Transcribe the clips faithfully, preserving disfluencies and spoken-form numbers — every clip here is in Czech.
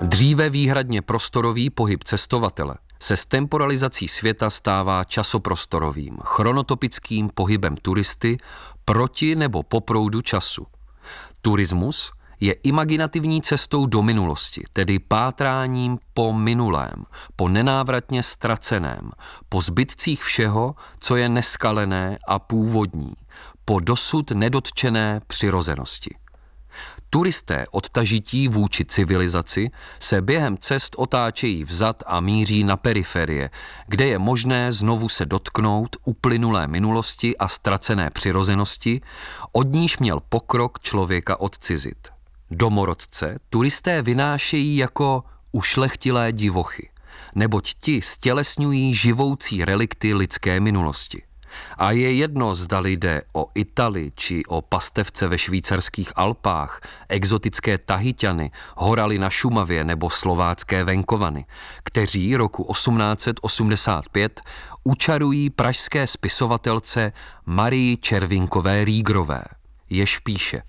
Dříve výhradně prostorový pohyb cestovatele se s temporalizací světa stává časoprostorovým, chronotopickým pohybem turisty proti nebo po proudu času. Turismus je imaginativní cestou do minulosti, tedy pátráním po minulém, po nenávratně ztraceném, po zbytcích všeho, co je neskalené a původní, po dosud nedotčené přirozenosti. Turisté odtažití vůči civilizaci se během cest otáčejí vzad a míří na periferie, kde je možné znovu se dotknout uplynulé minulosti a ztracené přirozenosti, od níž měl pokrok člověka odcizit. Domorodce turisté vynášejí jako ušlechtilé divochy, neboť ti stělesňují živoucí relikty lidské minulosti. A je jedno, zdali jde o Itali či o pastevce ve švýcarských Alpách, exotické Tahiťany, horaly na Šumavě nebo slovácké venkovany, kteří roku osmnáct osmdesát pět učarují pražské spisovatelce Marii Červinkové-Riegerové, jež píše: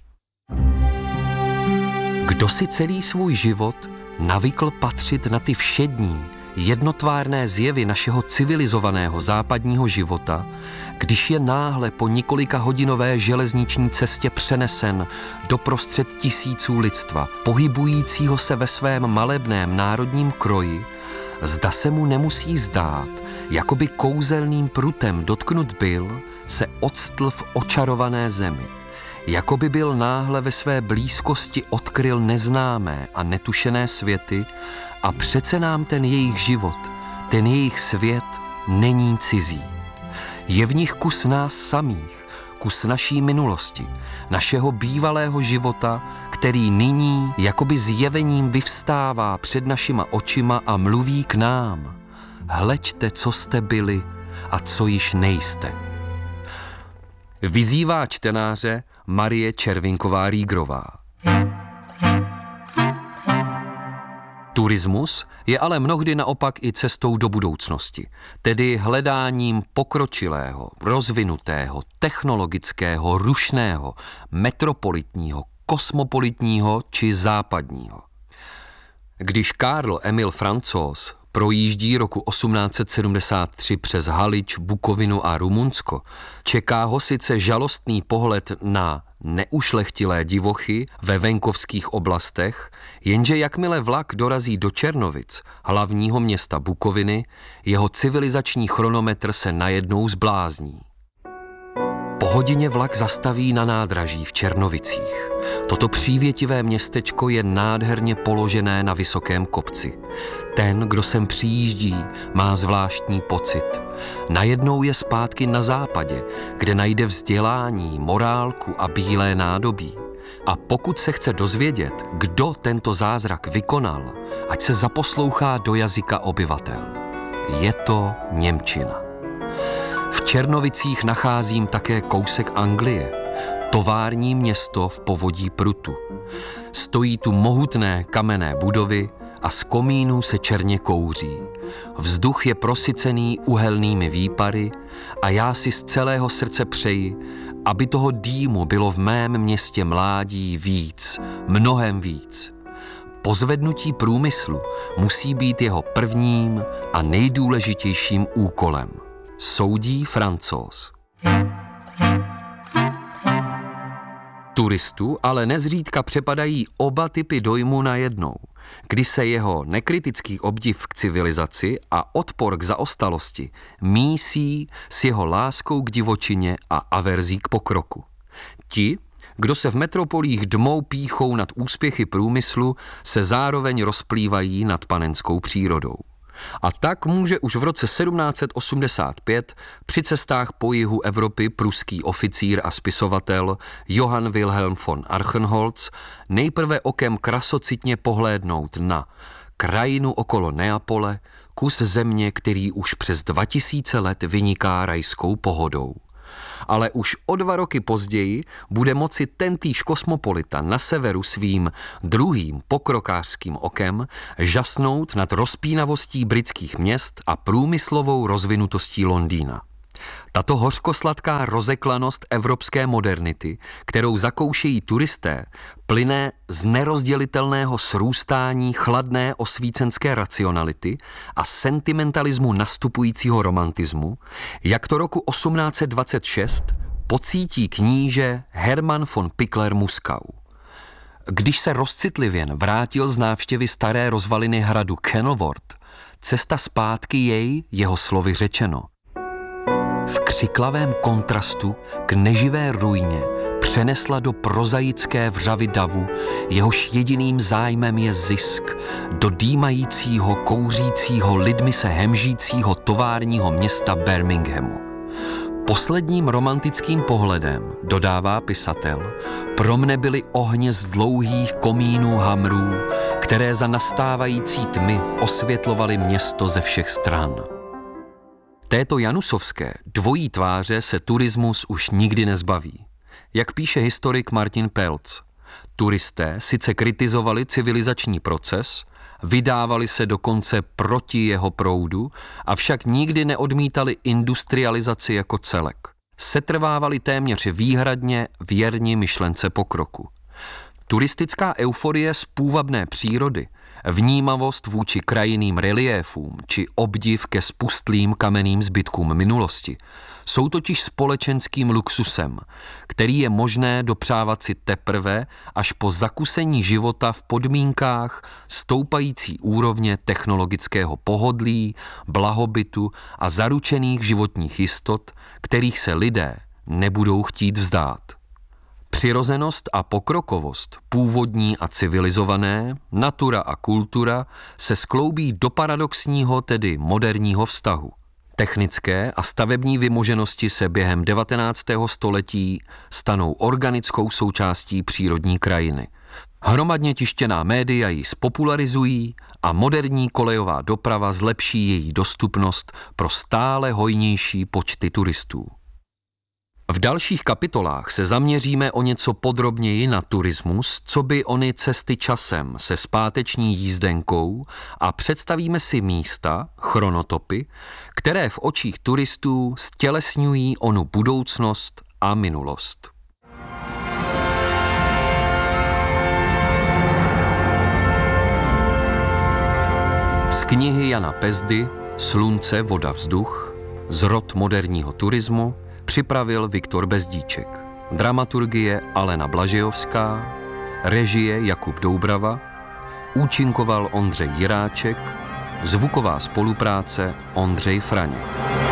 Kdo si celý svůj život navykl patřit na ty všední, jednotvárné zjevy našeho civilizovaného západního života, když je náhle po několika hodinové železniční cestě přenesen doprostřed tisíců lidstva, pohybujícího se ve svém malebném národním kroji, zda se mu nemusí zdát, jakoby kouzelným prutem dotknut byl, se octl v očarované zemi, jakoby byl náhle ve své blízkosti odkryl neznámé a netušené světy, a přece nám ten jejich život, ten jejich svět není cizí. Je v nich kus nás samých, kus naší minulosti, našeho bývalého života, který nyní jakoby zjevením vyvstává před našima očima a mluví k nám. Hleďte, co jste byli a co již nejste. Vyzývá čtenáře Marie Červinková-Riegerová. Turismus je ale mnohdy naopak i cestou do budoucnosti, tedy hledáním pokročilého, rozvinutého, technologického, rušného, metropolitního, kosmopolitního či západního. Když Karl Emil Francouz projíždí roku osmnáct sedmdesát tři přes Halič, Bukovinu a Rumunsko, čeká ho sice žalostný pohled na neušlechtilé divochy ve venkovských oblastech, jenže jakmile vlak dorazí do Černovic, hlavního města Bukoviny, jeho civilizační chronometr se najednou zblázní. Po hodině vlak zastaví na nádraží v Černovicích. Toto přívětivé městečko je nádherně položené na vysokém kopci. Ten, kdo sem přijíždí, má zvláštní pocit. Najednou je zpátky na západě, kde najde vzdělání, morálku a bílé nádobí. A pokud se chce dozvědět, kdo tento zázrak vykonal, ať se zaposlouchá do jazyka obyvatel. Je to němčina. V Černovicích nacházím také kousek Anglie, tovární město v povodí prutu. Stojí tu mohutné kamenné budovy a z komínů se černě kouří. Vzduch je prosycený uhelnými výpary a já si z celého srdce přeji, aby toho dýmu bylo v mém městě mládí víc, mnohem víc. Pozvednutí průmyslu musí být jeho prvním a nejdůležitějším úkolem. Soudí Francouz. Turistu ale nezřídka přepadají oba typy dojmu najednou, kdy se jeho nekritický obdiv k civilizaci a odpor k zaostalosti mísí s jeho láskou k divočině a averzí k pokroku. Ti, kdo se v metropolích dmou pýchou nad úspěchy průmyslu, se zároveň rozplývají nad panenskou přírodou. A tak může už v roce sedmnáct osmdesát pět při cestách po jihu Evropy pruský oficír a spisovatel Johann Wilhelm von Archenholz nejprve okem krasocitně pohlédnout na krajinu okolo Neapole, kus země, který už přes dva tisíce let vyniká rajskou pohodou. Ale už o dva roky později bude moci tentýž kosmopolita na severu svým druhým pokrokářským okem žasnout nad rozpínavostí britských měst a průmyslovou rozvinutostí Londýna. Tato hořkosladká rozeklanost evropské modernity, kterou zakoušejí turisté, plyne z nerozdělitelného srůstání chladné osvícenské racionality a sentimentalismu nastupujícího romantismu, jak to roku osmnáct set dvacet šest pocítí kníže Hermann von Picler-Muskau. Když se rozcitlivěn vrátil z návštěvy staré rozvaliny hradu Kenilworth, cesta zpátky jej, jeho slovy řečeno, v křiklavém kontrastu k neživé ruině přenesla do prozaické vřavy davu, jehož jediným zájmem je zisk, do dýmajícího, kouřícího, lidmi se hemžícího továrního města Birminghamu. Posledním romantickým pohledem, dodává pisatel, pro mne byly ohně z dlouhých komínů hamrů, které za nastávající tmy osvětlovaly město ze všech stran. Této janusovské dvojí tváře se turismus už nikdy nezbaví. Jak píše historik Martin Pelc, turisté sice kritizovali civilizační proces, vydávali se dokonce proti jeho proudu, avšak nikdy neodmítali industrializaci jako celek. Setrvávali téměř výhradně věrni myšlence pokroku. Turistická euforie z půvabné přírody, vnímavost vůči krajinným reliéfům či obdiv ke spustlým kamenným zbytkům minulosti jsou totiž společenským luxusem, který je možné dopřávat si teprve až po zakusení života v podmínkách stoupající úrovně technologického pohodlí, blahobytu a zaručených životních jistot, kterých se lidé nebudou chtít vzdát. Přirozenost a pokrokovost, původní a civilizované, natura a kultura se skloubí do paradoxního, tedy moderního vztahu. Technické a stavební vymoženosti se během devatenáctého století stanou organickou součástí přírodní krajiny. Hromadně tištěná média ji spopularizují a moderní kolejová doprava zlepší její dostupnost pro stále hojnější počty turistů. V dalších kapitolách se zaměříme o něco podrobněji na turismus, co by ony cesty časem se zpáteční jízdenkou a představíme si místa, chronotopy, které v očích turistů stělesňují onu budoucnost a minulost. Z knihy Jana Pezdy Slunce, voda, vzduch, Zrod moderního turismu připravil Viktor Bezdíček. Dramaturgie Alena Blažejovská, režie Jakub Doubrava, účinkoval Ondřej Jiráček, zvuková spolupráce Ondřej Franěk.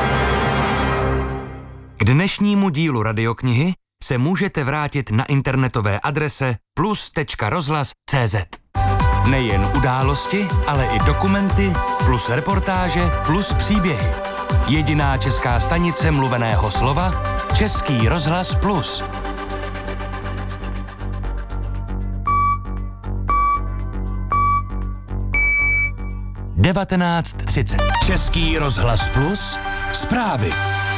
K dnešnímu dílu radioknihy se můžete vrátit na internetové adrese plus tečka rozhlas tečka cé zet. Nejen události, ale i dokumenty, plus reportáže, plus příběhy. Jediná česká stanice mluveného slova, Český rozhlas Plus. devatenáct třicet. Český rozhlas Plus. Zprávy.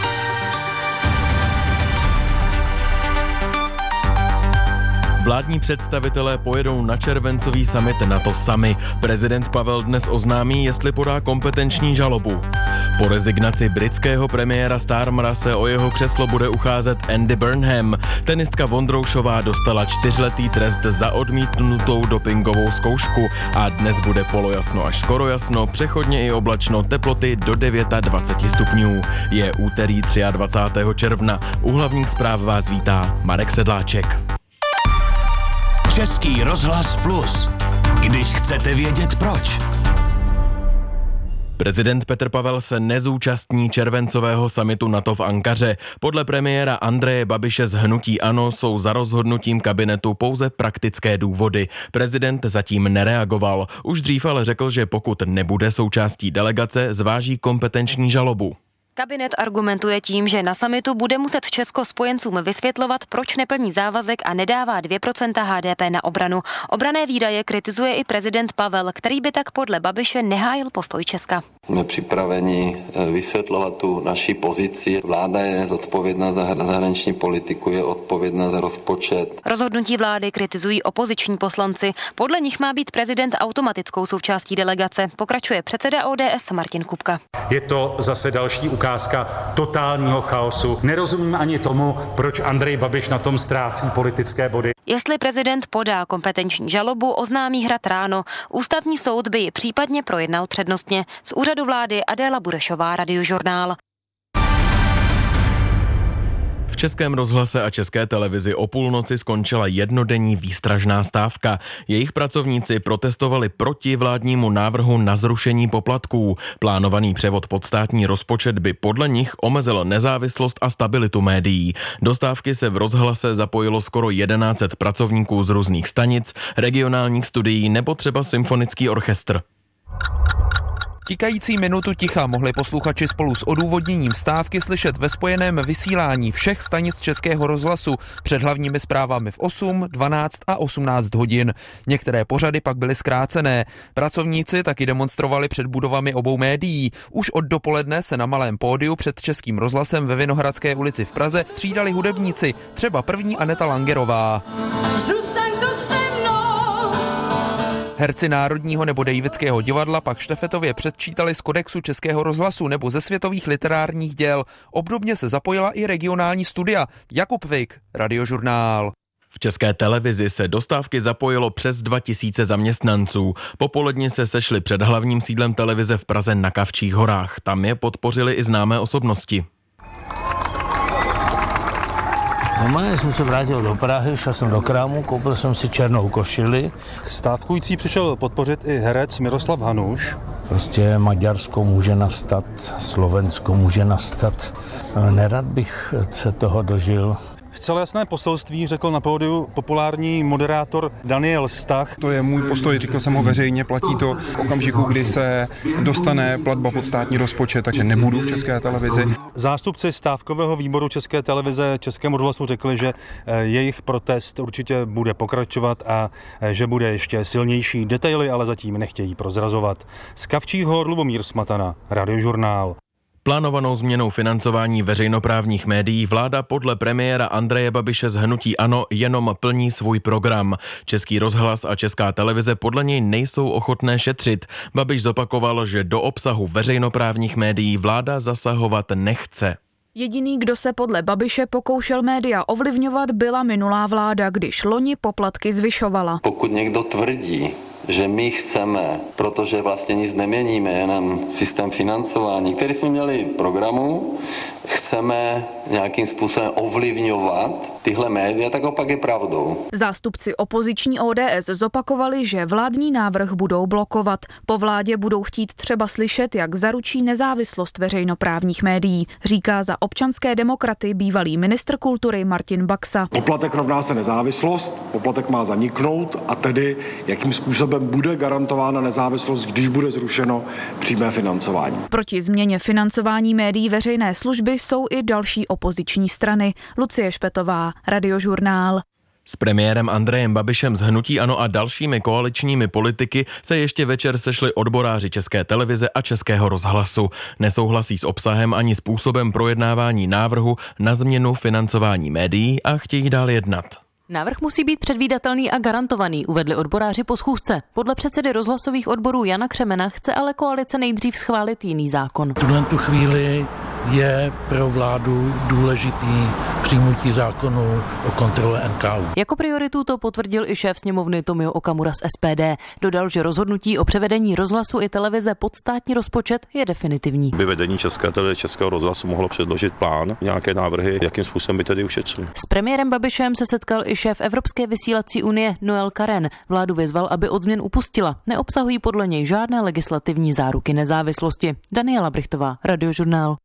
Vládní představitelé pojedou na červencový summit NATO sami. Prezident Pavel dnes oznámí, jestli podá kompetenční žalobu. Po rezignaci britského premiéra Starmera se o jeho křeslo bude ucházet Andy Burnham. Tenistka Vondroušová dostala čtyřletý trest za odmítnutou dopingovou zkoušku a dnes bude polojasno až skoro jasno, přechodně i oblačno, teploty do dvacet devět stupňů. Je úterý dvacátého třetího června. U hlavních zpráv vás vítá Marek Sedláček. Český rozhlas Plus. Když chcete vědět proč. Prezident Petr Pavel se nezúčastní červencového summitu NATO v Ankaře. Podle premiéra Andreje Babiše z hnutí ANO jsou za rozhodnutím kabinetu pouze praktické důvody. Prezident zatím nereagoval. Už dřív ale řekl, že pokud nebude součástí delegace, zváží kompetenční žalobu. Kabinet argumentuje tím, že na summitu bude muset Česko spojencům vysvětlovat, proč neplní závazek a nedává dvě procenta há dé pé na obranu. Obranné výdaje kritizuje i prezident Pavel, který by tak podle Babiše nehájil postoj Česka. Jsme připraveni vysvětlovat tu naši pozici. Vláda je zodpovědná za zahraniční politiku, je odpovědná za rozpočet. Rozhodnutí vlády kritizují opoziční poslanci. Podle nich má být prezident automatickou součástí delegace. Pokračuje předseda ó dé es Martin Kupka. Je to zase další ukázka ukázka totálního chaosu. Nerozumím ani tomu, proč Andrej Babiš na tom ztrácí politické body. Jestli prezident podá kompetenční žalobu, oznámí Hrad ráno. Ústavní soud by ji případně projednal přednostně. Z úřadu vlády Adéla Burešová, Radiožurnál. V Českém rozhlase a České televizi o půlnoci skončila jednodenní výstražná stávka. Jejich pracovníci protestovali proti vládnímu návrhu na zrušení poplatků. Plánovaný převod pod státní rozpočet by podle nich omezil nezávislost a stabilitu médií. Do stávky se v rozhlase zapojilo skoro tisíc sto pracovníků z různých stanic, regionálních studií nebo třeba symfonický orchestr. Tikající minutu ticha mohli posluchači spolu s odůvodněním stávky slyšet ve spojeném vysílání všech stanic Českého rozhlasu před hlavními zprávami v osm, dvanáct a osmnáct hodin. Některé pořady pak byly zkrácené. Pracovníci taky demonstrovali před budovami obou médií. Už od dopoledne se na malém pódiu před Českým rozhlasem ve Vinohradské ulici v Praze střídali hudebníci, třeba první Aneta Langerová. Herci Národního nebo Davidského divadla pak štafetově předčítali z kodexu Českého rozhlasu nebo ze světových literárních děl. Obdobně se zapojila i regionální studia. Jakub Vik, Radiožurnál. V České televizi se do stávky zapojilo přes dva tisíce zaměstnanců. Popoledni se sešli před hlavním sídlem televize v Praze na Kavčích horách. Tam je podpořili i známé osobnosti. Normálně jsem se vrátil do Prahy, šel jsem do krámu, koupil jsem si černou košili. Stávkující přišel podpořit i herec Miroslav Hanuš. Prostě Maďarsko může nastat, Slovensko může nastat. Nerad bych se toho dožil. Zcela jasné poselství řekl na pódiu populární moderátor Daniel Stach. To je můj postoj, říkal jsem ho veřejně, platí to v okamžiku, kdy se dostane platba pod státní rozpočet, takže nebudu v České televizi. Zástupci stávkového výboru České televize Českému rozhlasu řekli, že jejich protest určitě bude pokračovat a že bude ještě silnější. Detaily ale zatím nechtějí prozrazovat. Z Kavčích hor Lubomír Smatana, Radiožurnál. Plánovanou změnou financování veřejnoprávních médií vláda podle premiéra Andreje Babiše z hnutí ANO jenom plní svůj program. Český rozhlas a Česká televize podle něj nejsou ochotné šetřit. Babiš zopakoval, že do obsahu veřejnoprávních médií vláda zasahovat nechce. Jediný, kdo se podle Babiše pokoušel média ovlivňovat, byla minulá vláda, když loni poplatky zvyšovala. Pokud někdo tvrdí, že my chceme, protože vlastně nic neměníme, jenom systém financování, který jsme měli v programu, chceme nějakým způsobem ovlivňovat tyhle média, tak opak je pravdou. Zástupci opoziční O D S zopakovali, že vládní návrh budou blokovat. Po vládě budou chtít třeba slyšet, jak zaručí nezávislost veřejnoprávních médií, říká za Občanské demokraty bývalý ministr kultury Martin Baxa. Poplatek rovná se nezávislost, poplatek má zaniknout a tedy jakým způsobem bude garantována nezávislost, když bude zrušeno přímé financování. Proti změně financování médií veřejné služby jsou i další opoziční strany. Lucie Špetová, Radiožurnál. S premiérem Andrejem Babišem z hnutí ANO a dalšími koaličními politiky se ještě večer sešli odboráři České televize a Českého rozhlasu. Nesouhlasí s obsahem ani způsobem projednávání návrhu na změnu financování médií a chtějí dál jednat. Návrh musí být předvídatelný a garantovaný, uvedli odboráři po schůzce. Podle předsedy rozhlasových odborů Jana Křemena chce ale koalice nejdřív schválit jiný zákon. V tuhle tu chvíli je pro vládu důležitý přijmutí zákonu o kontrole N K U. Jako prioritu to potvrdil i šéf sněmovny Tomio Okamura z S P D. Dodal, že rozhodnutí o převedení rozhlasu i televize pod státní rozpočet je definitivní. By vedení České televize Českého rozhlasu mohlo předložit plán, nějaké návrhy, jakým způsobem by tedy ušetřili. S premiérem Babišem se setkal i šéf Evropské vysílací unie Noel Karen. Vládu vyzval, aby od změn upustila. Neobsahují podle něj žádné legislativní záruky nezávislosti. Daniela Brichtová, Radiožurnál.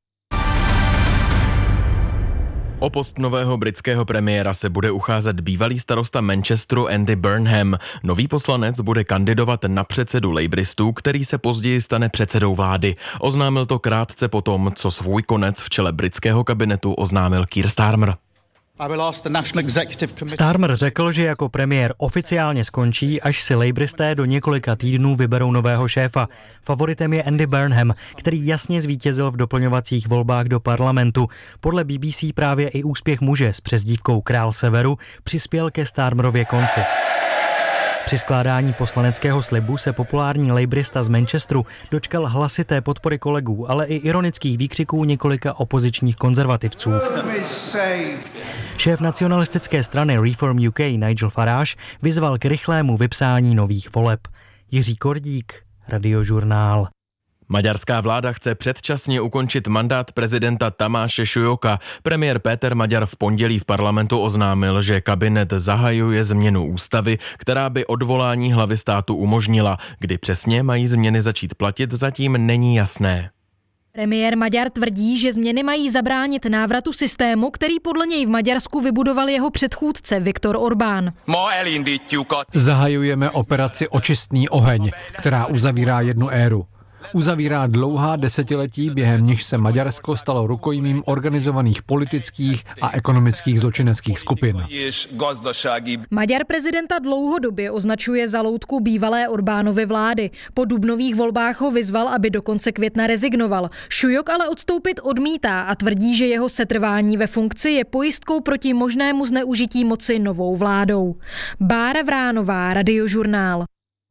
O post nového britského premiéra se bude ucházet bývalý starosta Manchesteru Andy Burnham. Nový poslanec bude kandidovat na předsedu Labouristů, který se později stane předsedou vlády. Oznámil to krátce potom, co svůj konec v čele britského kabinetu oznámil Keir Starmer. Starmer řekl, že jako premiér oficiálně skončí, až si Labouristé do několika týdnů vyberou nového šéfa. Favoritem je Andy Burnham, který jasně zvítězil v doplňovacích volbách do parlamentu. Podle B B C právě i úspěch muže s přezdívkou Král severu přispěl ke Starmerově konci. Při skládání poslaneckého slibu se populární labourista z Manchesteru dočkal hlasité podpory kolegů, ale i ironických výkřiků několika opozičních konzervativců. Šéf nacionalistické strany Reform U K Nigel Farage vyzval k rychlému vypsání nových voleb. Jiří Kordík, Radiožurnál. Maďarská vláda chce předčasně ukončit mandát prezidenta Tamáše Šujoka. Premiér Péter Maďar v pondělí v parlamentu oznámil, že kabinet zahajuje změnu ústavy, která by odvolání hlavy státu umožnila. Kdy přesně mají změny začít platit, zatím není jasné. Premiér Maďar tvrdí, že změny mají zabránit návratu systému, který podle něj v Maďarsku vybudoval jeho předchůdce Viktor Orbán. Zahajujeme operaci Očistný oheň, která uzavírá jednu éru. Uzavírá dlouhá desetiletí, během nichž se Maďarsko stalo rukojmím organizovaných politických a ekonomických zločineckých skupin. Maďar prezidenta dlouhodobě označuje za loutku bývalé Orbánovy vlády. Po dubnových volbách ho vyzval, aby do konce května rezignoval. Šujok ale odstoupit odmítá a tvrdí, že jeho setrvání ve funkci je pojistkou proti možnému zneužití moci novou vládou. Bára Vránová, Radiožurnál.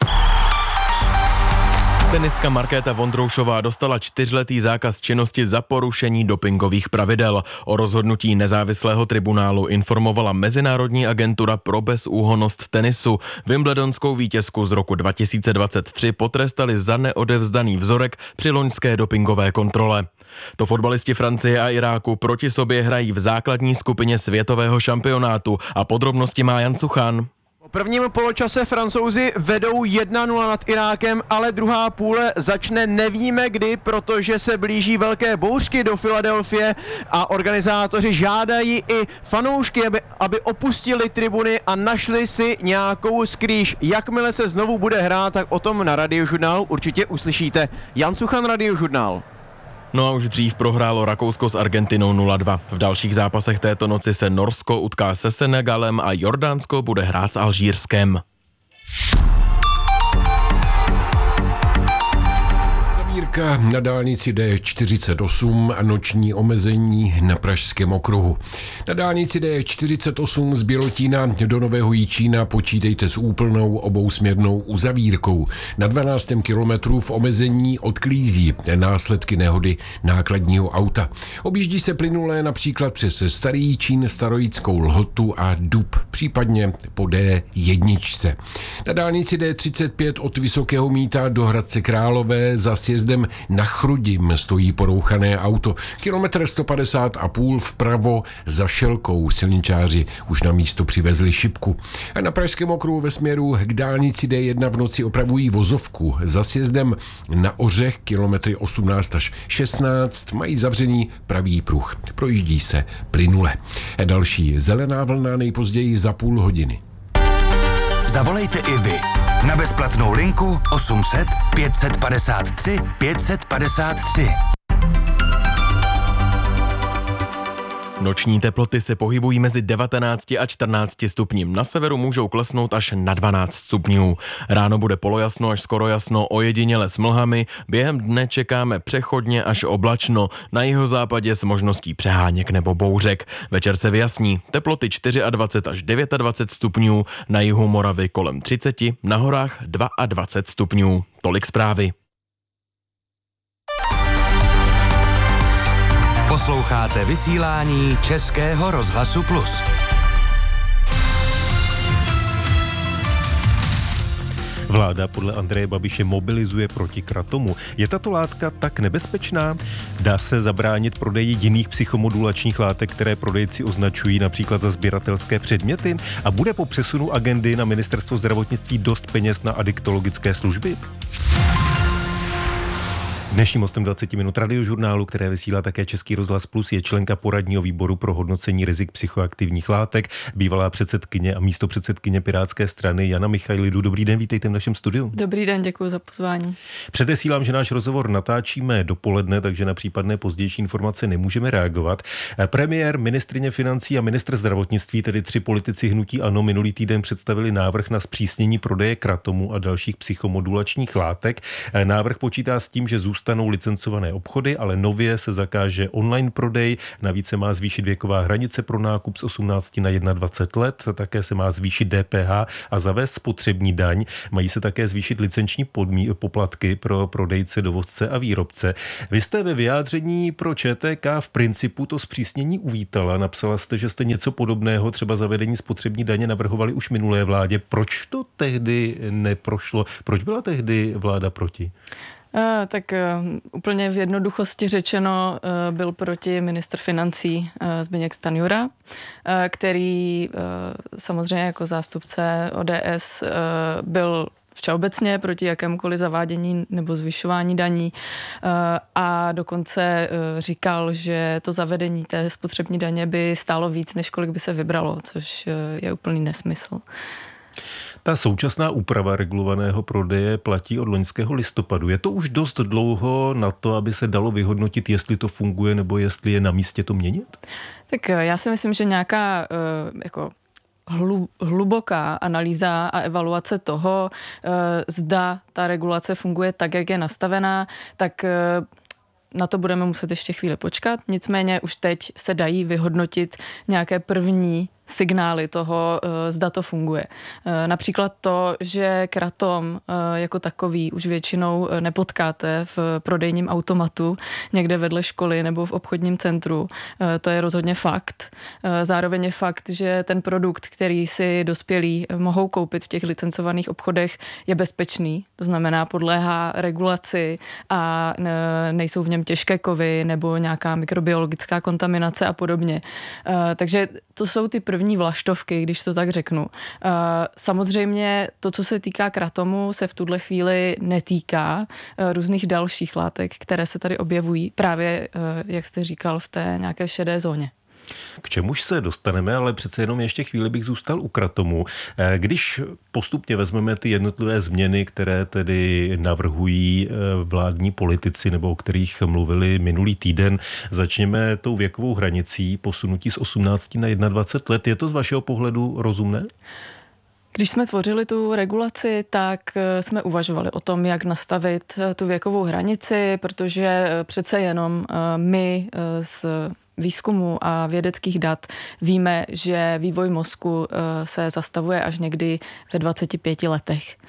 Tenistka Markéta Vondroušová dostala čtyřletý zákaz činnosti za porušení dopingových pravidel. O rozhodnutí nezávislého tribunálu informovala Mezinárodní agentura pro bezúhonnost tenisu. Wimbledonskou vítězku z roku dva tisíce dvacet tři potrestali za neodevzdaný vzorek při loňské dopingové kontrole. To fotbalisti Francie a Iráku proti sobě hrají v základní skupině světového šampionátu a podrobnosti má Jan Suchán. V prvním poločase Francouzi vedou jedna nula nad Irákem, ale druhá půle začne nevíme kdy, protože se blíží velké bouřky do Filadelfie a organizátoři žádají i fanoušky, aby, aby opustili tribuny a našli si nějakou skrýš. Jakmile se znovu bude hrát, tak o tom na Radiožurnálu určitě uslyšíte. Jan Suchan, Radiožurnál. No a už dřív prohrálo Rakousko s Argentinou nula dva. V dalších zápasech této noci se Norsko utká se Senegalem a Jordánsko bude hrát s Alžírskem. Na dálnici D čtyřicet osm a noční omezení na Pražském okruhu. Na dálnici D čtyřicet osm z Bělotína do Nového Jičína počítejte s úplnou obousměrnou uzavírkou. Na dvanáctém kilometru v omezení odklízí následky nehody nákladního auta. Objíždí se plynulé například přes Starý Jičín, Starojickou Lhotu a Dub, případně po D jedna. Na dálnici D třicet pět od Vysokého Mýta do Hradce Králové za sjezdem na Chrudim stojí porouchané auto. Kilometr sto padesát a půl vpravo za Šelkou. Silničáři už na místo přivezli šipku. A na Pražském okruhu ve směru k dálnici D jedna v noci opravují vozovku. Za sjezdem na Ořech kilometry osmnáct až šestnáct mají zavřený pravý pruh. Projíždí se plynule. A další zelená vlna nejpozději za půl hodiny. Zavolejte i vy na bezplatnou linku osm set pět set padesát tři pět set padesát tři. Noční teploty se pohybují mezi devatenácti a čtrnácti stupni. Na severu můžou klesnout až na dvanáct stupňů. Ráno bude polojasno až skoro jasno, ojediněle s mlhami. Během dne čekáme přechodně až oblačno. Na jihozápadě s možností přeháněk nebo bouřek. Večer se vyjasní. Teploty dvacet čtyři až dvacet devět stupňů. Na jihu Moravy kolem třicet, na horách dvacet dva stupňů. Tolik zprávy. Posloucháte vysílání Českého rozhlasu Plus. Vláda podle Andreje Babiše mobilizuje proti kratomu. Je tato látka tak nebezpečná? Dá se zabránit prodeji jiných psychomodulačních látek, které prodejci označují například za sběratelské předměty? A bude po přesunu agendy na ministerstvo zdravotnictví dost peněz na adiktologické služby? Dnešním hostem dvacet minut Radiožurnálu, které vysílá také Český rozhlas Plus, je členka poradního výboru pro hodnocení rizik psychoaktivních látek, bývalá předsedkyně a místopředsedkyně Pirátské strany Jana Michailidu. Dobrý den, vítejte v našem studiu. Dobrý den, děkuji za pozvání. Předesílám, že náš rozhovor natáčíme dopoledne, takže na případné pozdější informace nemůžeme reagovat. Premiér, ministryně financí a ministr zdravotnictví, tedy tři politici hnutí ANO, minulý týden představili návrh na zpřísnění prodeje kratomu a dalších psychomodulačních látek. Návrh počítá s tím, že zůstane zůstanou licencované obchody, ale nově se zakáže online prodej, navíc se má zvýšit věková hranice pro nákup z osmnácti na dvacet jedna let, také se má zvýšit D P H a zavést spotřební daň. Mají se také zvýšit licenční podmí, poplatky pro prodejce, dovozce a výrobce. Vy jste ve vyjádření pro Č T K v principu to zpřísnění uvítala. Napsala jste, že jste něco podobného, třeba zavedení spotřební daně, navrhovali už minulé vládě. Proč to tehdy neprošlo? Proč byla tehdy vláda proti? Uh, tak uh, úplně v jednoduchosti řečeno uh, byl proti ministr financí uh, Zbyněk Stanjura, uh, který uh, samozřejmě jako zástupce O D S uh, byl všeobecně proti jakémukoliv zavádění nebo zvyšování daní a dokonce říkal, že to zavedení té spotřební daně by stálo víc, než kolik by se vybralo, což je úplný nesmysl. Ta současná úprava regulovaného prodeje platí od loňského listopadu. Je to už dost dlouho na to, aby se dalo vyhodnotit, jestli to funguje nebo jestli je na místě to měnit? Tak já si myslím, že nějaká jako hluboká analýza a evaluace toho, zda ta regulace funguje tak, jak je nastavená, tak na to budeme muset ještě chvíli počkat. Nicméně už teď se dají vyhodnotit nějaké první signály toho, zda to funguje. Například to, že kratom jako takový už většinou nepotkáte v prodejním automatu někde vedle školy nebo v obchodním centru. To je rozhodně fakt. Zároveň je fakt, že ten produkt, který si dospělí mohou koupit v těch licencovaných obchodech, je bezpečný. To znamená, podléhá regulaci a nejsou v něm těžké kovy nebo nějaká mikrobiologická kontaminace a podobně. Takže to jsou ty první vlaštovky, když to tak řeknu. Samozřejmě to, co se týká kratomu, se v tuhle chvíli netýká různých dalších látek, které se tady objevují právě, jak jste říkal, v té nějaké šedé zóně. K čemuž se dostaneme, ale přece jenom ještě chvíli bych zůstal u kratomu. Když postupně vezmeme ty jednotlivé změny, které tedy navrhují vládní politici nebo o kterých mluvili minulý týden, začněme tou věkovou hranicí posunutí z osmnácti na dvacet jedna let. Je to z vašeho pohledu rozumné? Když jsme tvořili tu regulaci, tak jsme uvažovali o tom, jak nastavit tu věkovou hranici, protože přece jenom my z výzkumu a vědeckých dat víme, že vývoj mozku se zastavuje až někdy ve dvaceti pěti letech.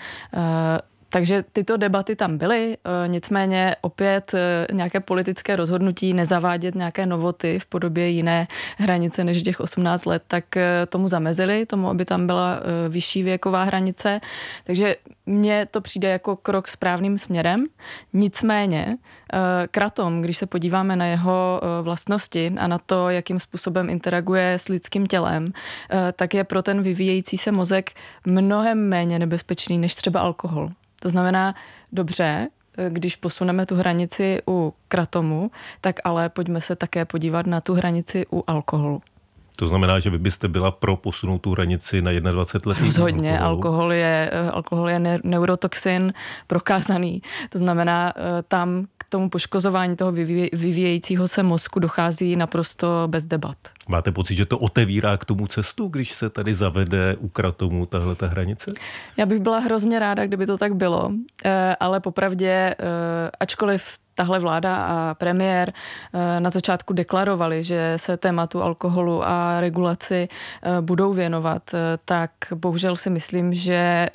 Takže tyto debaty tam byly, nicméně opět nějaké politické rozhodnutí nezavádět nějaké novoty v podobě jiné hranice než těch osmnáct let, tak tomu zamezili, tomu, aby tam byla vyšší věková hranice. Takže mně to přijde jako krok správným směrem. Nicméně kratom, když se podíváme na jeho vlastnosti a na to, jakým způsobem interaguje s lidským tělem, tak je pro ten vyvíjející se mozek mnohem méně nebezpečný než třeba alkohol. To znamená, dobře, když posuneme tu hranici u kratomu, tak ale pojďme se také podívat na tu hranici u alkoholu. To znamená, že vy byste byla pro posunout tu hranici na dvacet jedna let? Rozhodně, alkohol je, alkohol je ne- neurotoxin prokázaný. To znamená, tam k tomu poškozování toho vyvíje, vyvíjejícího se mozku dochází naprosto bez debat. Máte pocit, že to otevírá k tomu cestu, když se tady zavede u kratomu tahleta hranice? Já bych byla hrozně ráda, kdyby to tak bylo, ale popravdě, ačkoliv tahle vláda a premiér na začátku deklarovali, že se tématu alkoholu a regulaci budou věnovat, tak bohužel si myslím, že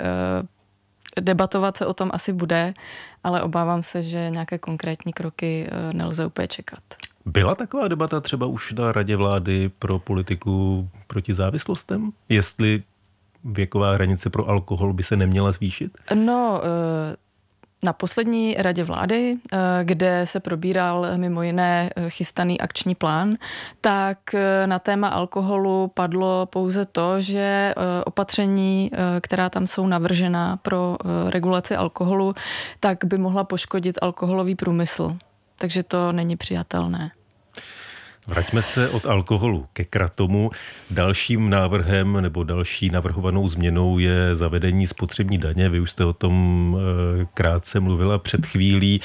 debatovat se o tom asi bude, ale obávám se, že nějaké konkrétní kroky nelze úplně čekat. Byla taková debata třeba už na Radě vlády pro politiku proti závislostem? Jestli věková hranice pro alkohol by se neměla zvýšit? No, na poslední radě vlády, kde se probíral mimo jiné chystaný akční plán, tak na téma alkoholu padlo pouze to, že opatření, která tam jsou navržena pro regulaci alkoholu, tak by mohla poškodit alkoholový průmysl. Takže to není přijatelné. Vraťme se od alkoholu ke kratomu. Dalším návrhem nebo další navrhovanou změnou je zavedení spotřební daně. Vy už jste o tom krátce mluvila před chvílí,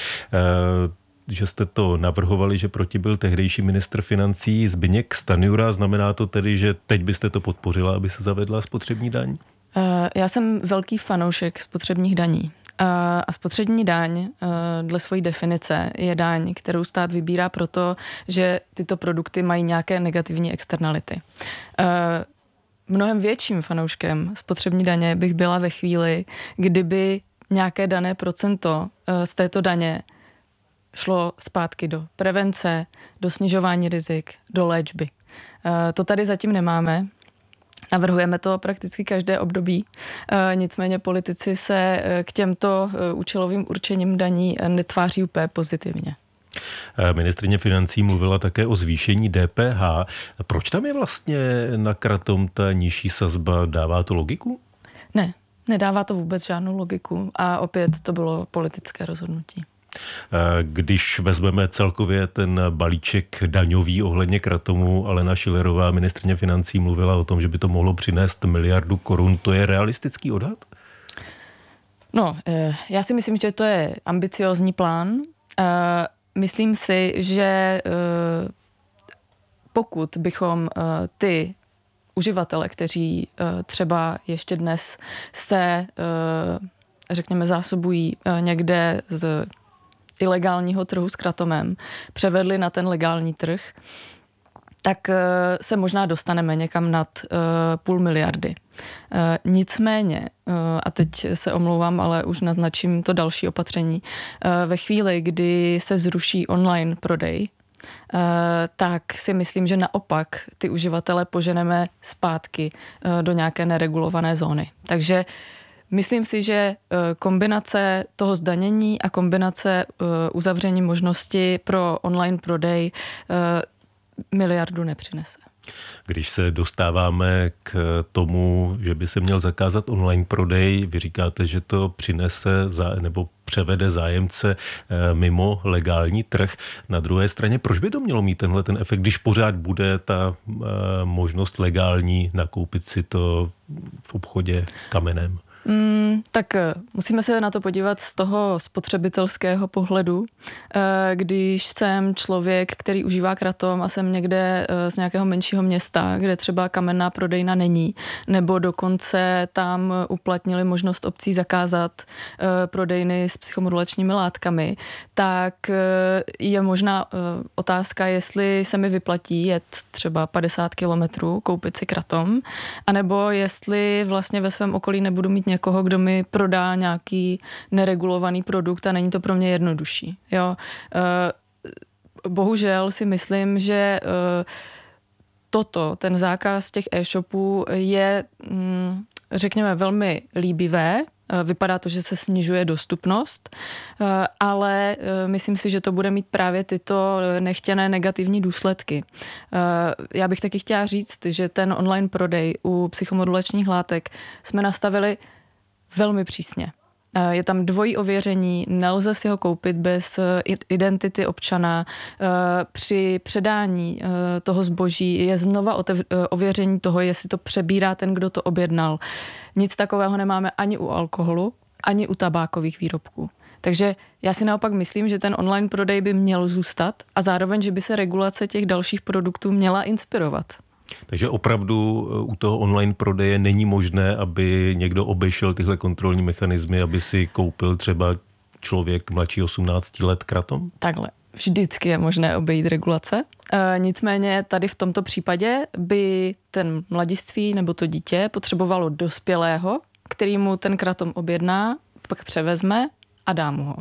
že jste to navrhovali, že proti byl tehdejší ministr financí Zbyněk Stanjura. Znamená to tedy, že teď byste to podpořila, aby se zavedla spotřební daň? Já jsem velký fanoušek spotřebních daní. A spotřební daň dle své definice je daň, kterou stát vybírá proto, že tyto produkty mají nějaké negativní externality. Mnohem větším fanouškem spotřební daně bych byla ve chvíli, kdyby nějaké dané procento z této daně šlo zpátky do prevence, do snižování rizik, do léčby. To tady zatím nemáme. Navrhujeme to prakticky každé období, nicméně politici se k těmto účelovým určením daní netváří úplně pozitivně. Ministryně financí mluvila také o zvýšení D P H. Proč tam je vlastně na kratom ta nižší sazba? Dává to logiku? Ne, nedává to vůbec žádnou logiku a opět to bylo politické rozhodnutí. Když vezmeme celkově ten balíček daňový ohledně kratomu, Alena Schillerová, ministryně financí, mluvila o tom, že by to mohlo přinést miliardu korun. To je realistický odhad? No, já si myslím, že to je ambiciózní plán. Myslím si, že pokud bychom ty uživatele, kteří třeba ještě dnes se, řekněme, zásobují někde z ilegálního trhu s kratomem, převedli na ten legální trh, tak se možná dostaneme někam nad půl miliardy. Nicméně, a teď se omlouvám, ale už naznačím to další opatření, ve chvíli, kdy se zruší online prodej, tak si myslím, že naopak ty uživatele poženeme zpátky do nějaké neregulované zóny. Takže myslím si, že kombinace toho zdanění a kombinace uzavření možnosti pro online prodej miliardu nepřinese. Když se dostáváme k tomu, že by se měl zakázat online prodej, vy říkáte, že to přinese za, nebo převede zájemce mimo legální trh. Na druhé straně, proč by to mělo mít tenhle ten efekt, když pořád bude ta možnost legální nakoupit si to v obchodě kamenem? Mm, tak musíme se na to podívat z toho spotřebitelského pohledu. Když jsem člověk, který užívá kratom a jsem někde z nějakého menšího města, kde třeba kamenná prodejna není, nebo dokonce tam uplatnili možnost obcí zakázat prodejny s psychomodulačními látkami, tak je možná otázka, jestli se mi vyplatí jet třeba padesát kilometrů, koupit si kratom, anebo jestli vlastně ve svém okolí nebudu mít někoho, kdo mi prodá nějaký neregulovaný produkt a není to pro mě jednodušší. Jo? Bohužel si myslím, že toto, ten zákaz těch e-shopů je, řekněme, velmi líbivé. Vypadá to, že se snižuje dostupnost, ale myslím si, že to bude mít právě tyto nechtěné negativní důsledky. Já bych taky chtěla říct, že ten online prodej u psychomodulačních látek jsme nastavili velmi přísně. Je tam dvojí ověření, nelze si ho koupit bez identity občana. Při předání toho zboží je znova ověření toho, jestli to přebírá ten, kdo to objednal. Nic takového nemáme ani u alkoholu, ani u tabákových výrobků. Takže já si naopak myslím, že ten online prodej by měl zůstat a zároveň, že by se regulace těch dalších produktů měla inspirovat. Takže opravdu u toho online prodeje není možné, aby někdo obešel tyhle kontrolní mechanismy, aby si koupil třeba člověk mladší osmnácti let kratom? Takhle. Vždycky je možné obejít regulace. E, nicméně tady v tomto případě by ten mladiství nebo to dítě potřebovalo dospělého, který mu ten kratom objedná, pak převezme a dá mu ho.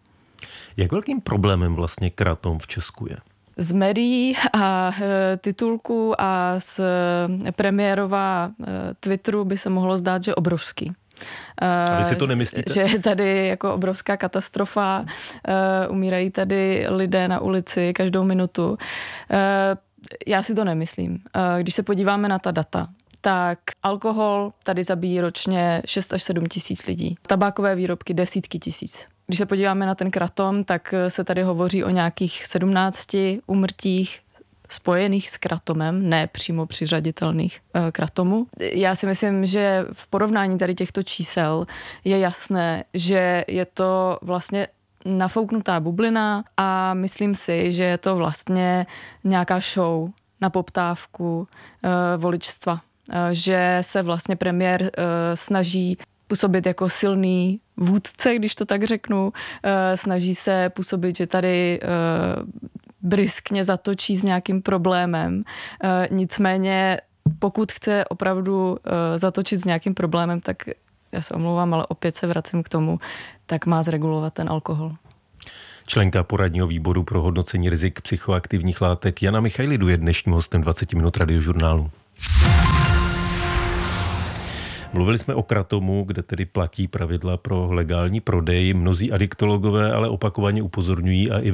Jak velkým problémem vlastně kratom v Česku je? Z médií a e, titulků a z e, premiérova e, Twitteru by se mohlo zdát, že obrovský. E, a vy si to nemyslíte? Že je tady jako obrovská katastrofa, e, umírají tady lidé na ulici každou minutu. E, já si to nemyslím. E, když se podíváme na ta data, tak alkohol tady zabíjí ročně šest až sedm tisíc lidí. Tabákové výrobky desítky tisíc. Když se podíváme na ten kratom, tak se tady hovoří o nějakých sedmnácti úmrtích spojených s kratomem, ne přímo přiřaditelných k kratomu. Já si myslím, že v porovnání tady těchto čísel je jasné, že je to vlastně nafouknutá bublina a myslím si, že je to vlastně nějaká show na poptávku uh, voličstva. Uh, že se vlastně premiér uh, snaží působit jako silný vůdce, když to tak řeknu. Snaží se působit, že tady briskně zatočí s nějakým problémem. Nicméně, pokud chce opravdu zatočit s nějakým problémem, tak já se omlouvám, ale opět se vracím k tomu, tak má zregulovat ten alkohol. Členka poradního výboru pro hodnocení rizik psychoaktivních látek Jana Michailidu je dnešním hostem dvacet minut Radiožurnálu. Mluvili jsme o kratomu, kde tedy platí pravidla pro legální prodej. Mnozí adiktologové ale opakovaně upozorňují a i